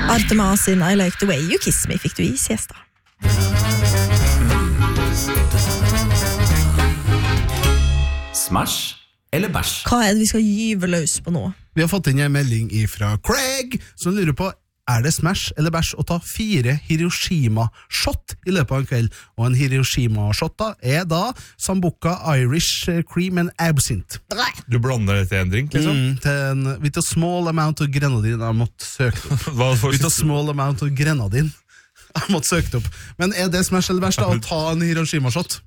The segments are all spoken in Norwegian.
Artema sin I Like The Way You Kiss Me fikk du I siesta. Smash eller bæsj? Hva det vi skal gyve løs på nå? Vi har fått inn en melding fra Craig, som lurer på, det smash eller bæsj å ta 4 Hiroshima-shot I løpet av en kveld? Og en Hiroshima-shot da Sambuca Irish Cream and Absinthe. Du blander det til en drink, liksom? With a small amount of grenadine. Jeg måtte søke det opp. With a small amount of grenadine. Jeg måtte søke det opp. Men det smash eller bæsj da, å ta en Hiroshima-shot?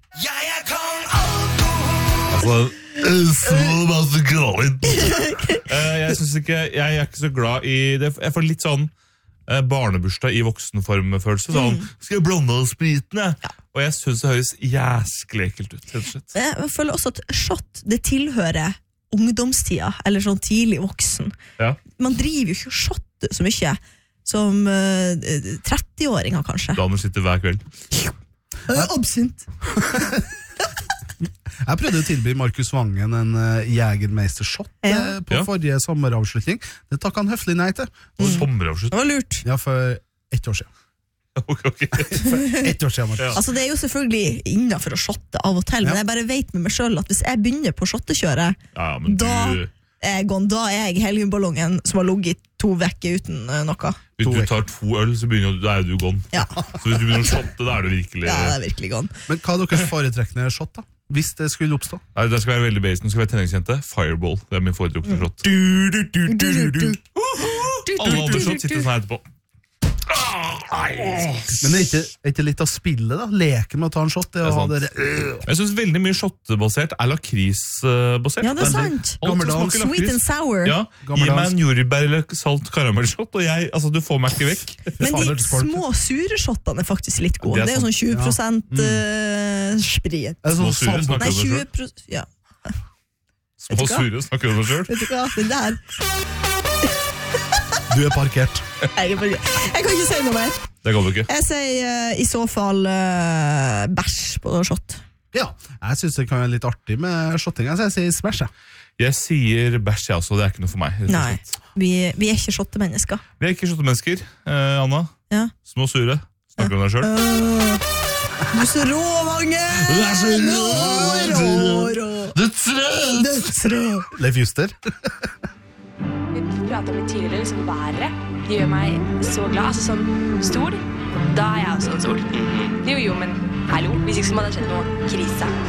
Jeg synes ikke, jeg ikke så glad I det. Jeg får litt sånn barnebursdag I voksenformfølelse. Sånn, skal jeg blande av spriten, jeg? Ja. Og jeg synes det høres jæskelig ekkelt ut, rett og slett. Jeg føler også at shot, det tilhører ungdomstida, eller sånn tidlig voksen. Ja. Man driver jo ikke å shotte så mye som 30-åringer, kanskje. Da må du sitte hver kveld. Absint. Jeg prøvde å tilby Markus Vangen en Jägermeister-shot på forrige sommeravslutning. Det takk han høflig nei til. Sommeravslutning? Det var lurt. Ja, for 1 år siden. Okay. For 1 år siden, Markus. Altså, det jo selvfølgelig innenfor å shotte av og til, men jeg bare vet med meg selv at hvis jeg begynner på shottekjøret, da jeg helgenballongen som har ligget 2 vekker uten noe. Hvis du tar 2 øl, så da du gone. Ja. Så hvis du begynner å shotte, da det virkelig... Ja, det virkelig gone. Men hva deres foretrekkende shot da? Hvis det skulle oppstå? Nei, det skal være veldig basic. Det skal være tenningskjente. Fireball, det min foretrukne shot. Alle andre shot sitter sånn etterpå. Men det ikke litt av spillet da? Leken med å ta en shot? Det å ha det Jeg synes veldig mye shotbasert lakrisbasert. Ja, det sant. Sweet and sour. Ja, gi meg en jordbær eller salt karamellshot, og altså, du får meg ikke vekk. Men de små sure shottene faktisk litt gode. Det jo sånn 20% sprit. Små sure snakker Nei, du om deg selv? Ja. Små sure snakker du om deg selv? Vet du hva? Det der... Du parkert. Jeg kan ikke si noe mer. Det kan du ikke. Jeg sier I så fall bæsj på shot. Ja, jeg synes det kan være litt artig med shotting. Jeg sier smash. Jeg sier bæsj, jeg også. Det ikke noe for meg. Nei, vi ikke shottemennesker. Vi ikke shottemennesker, Anna. Ja. Små sure. Snakker du om deg selv? Du så rå, Vange! Dødsrå! Leif Juster. Vi pratet litt tidligere, liksom været. Det gjør meg så glad. Altså sånn stol, da jeg også en stol. Jo, men hallo, hvis ikke så må det skjedd noe krise.